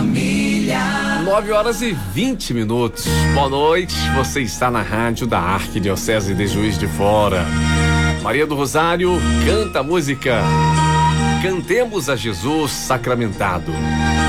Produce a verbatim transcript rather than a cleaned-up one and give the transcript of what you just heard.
família. nove horas e vinte minutos. Boa noite, você está na rádio da Arquidiocese de Juiz de Fora. Maria do Rosário canta a música Cantemos a Jesus Sacramentado.